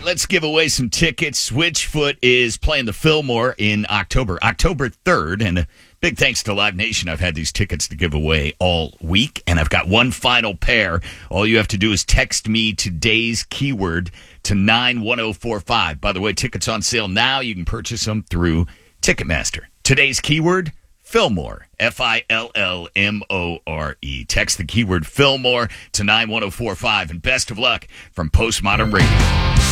let's give away some tickets. Switchfoot is playing the Fillmore in October 3rd. And a big thanks to Live Nation. I've had these tickets to give away all week, and I've got one final pair. All you have to do is text me today's keyword to 91045. By the way, tickets on sale now. You can purchase them through Ticketmaster. Today's keyword, Fillmore, Fillmore. Text the keyword Fillmore to 91045. And best of luck from Postmodern Radio.